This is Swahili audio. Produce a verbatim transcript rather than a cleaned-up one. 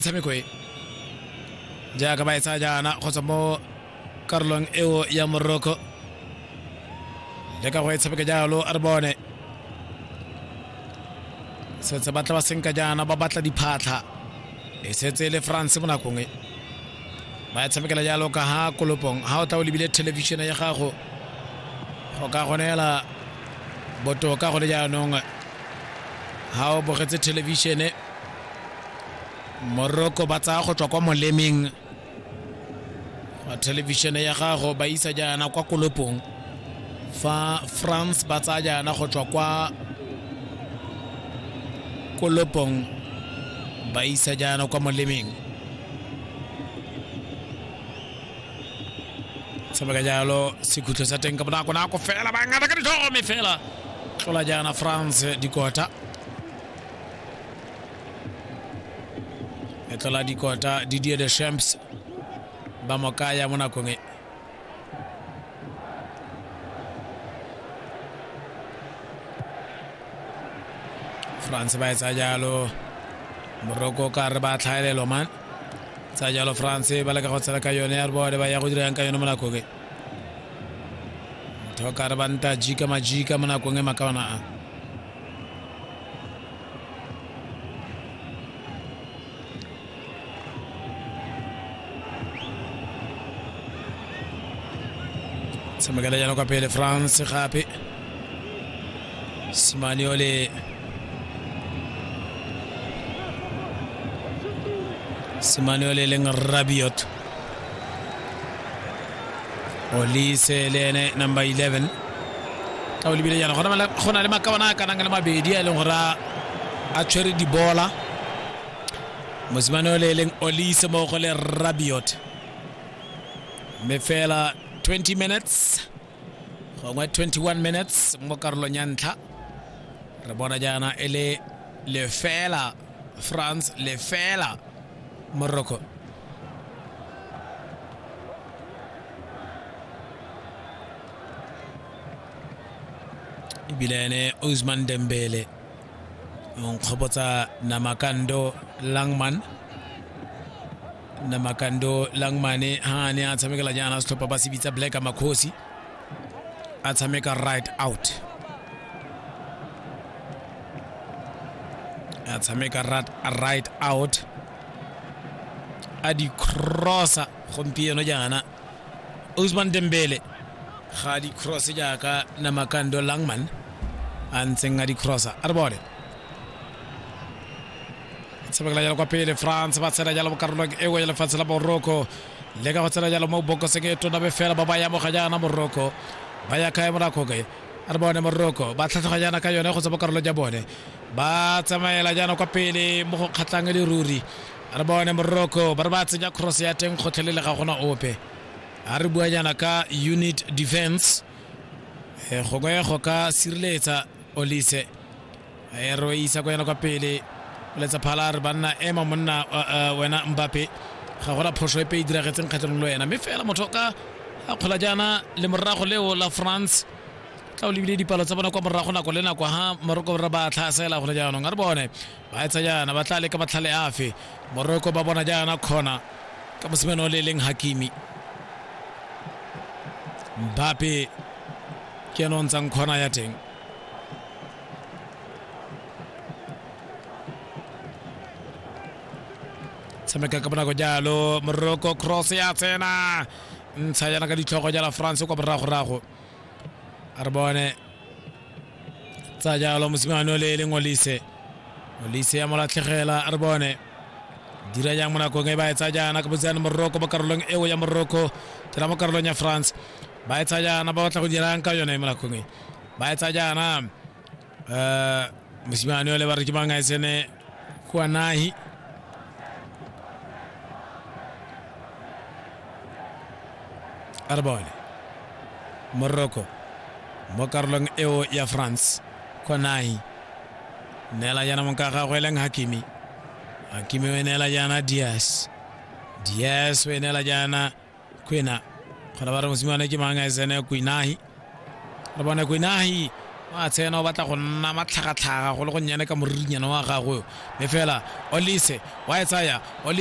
Samikwe jaga bay sa jana khosamo Carlon Ewo ya Morocco daga way sabika jalo arbone se se batla ba senka jana ba batla di phatla e setse le France mona kongwe ba tshameka la jalo ka ha kolopong ha o ta o libile television ya gago go ka gonela boto ka go le jaanong ha o bogetse television Morocco ba tsa go tswa kwa molemeng wa television ya gago ba isa jana kwa kolopong fa France ba tsa jana go tswa kwa kolopong ba isa jana kwa molemeng sabaka jalo sikutlo sa teng ka bona ko na ko fela ba ngata ka ditho me fela tlola jana France di kota etla di kota Didier Deschamps ba mokaya mona konge France ba sa jalo Morocco ka re ba tlhaelelo man sa jalo France ba le ka go tsela ka yone ya bo ba ya go dira ka yone mona konge to ka re banta jika majika mona konge makawana Samagala jano ka pele France gape Simaniole Simaniole leng Rabiot Olise lene number eleven tawli bile jano khona khona le makawana kana ngala mabedi a leng ra a tshwere di bola Simaniole leng Olise mo go le Rabiot me fela twenty minutes gongwe twenty-one minutes mo Carlo Nyantla re bona jana ele le fela France le fela Morocco ibilene Ousmane Dembele on khobotsa Namakando Langman Namakando Langmane ha ne a tshamekela jana stoppa ba sibitsa Black Makosi a tshameka right out a tshameka right out a di crossa gompieno jana Ousmane Dembele ga di cross jaaka Namakando Langman a ntsenga di crossa arbore sabagala jalo kwa pele France ba tsela jalo Carlo Ewo ya lefatse la Morocco le ka tsela jalo mo boko seke to na be fela ba ba ya mo ga jana Morocco ba ya ka mona ko ke arbone Morocco ba tlhatsa jana ka yone go tsa Carlo Jabone ba tsamaela jana kwa pele mo go khatlang le ruri arbone Morocco ba ba tsenya cross ya teng khotlele ga gona ope a re bua jana ka unit defense e go go go ka sireletsa Olise e ro isa go yana kwa pele letsa phalar banna ema monna wena Mbappe ga gona phosho e pe diragetseng khatlong lo yena me fela motho ka a khola jana le morago leo la France ka o libile dipalo tsa bona kwa morago nako le nako ha Morocco ra ba tlhasela go le jana ngare bone ba etsa jana ba tlale ka batlhale afe Morocco ba bona jana khona ka mosimeno le leng Hakimi Mbappe ke no ntsang khona ya teng sameka ka bona go jalo Morocco cross ya tsena ntsha jana ka ditlhogo jala France kwa borago rago arbone tsa jalo mosimano le leng Olise Olise ya mola tlhegela arbone dira jang mona ko ngai ba etsa jana ka bozana Morocco ba Carlo Ewo ya Morocco tla mo Carlo nya France ba etsa jana ba batla go dira ka yone mona ko ngai ba etsa jana eh mosimano le ba re ke ba ngai sene kwa nahi arbone Morocco mo Carlo Ewo ya France konai nela jana mon ka ga go leng Hakimi Hakimi we nela jana Diaz Diaz we nela jana Kuina khona ba re mosimane ke manga sene Kuinahi arbone Kuinahi wa tsena o batla go nna matlhagatlhaga go le go nnyane ka moririnyana wa gagwe me fela Olise wa e tsaya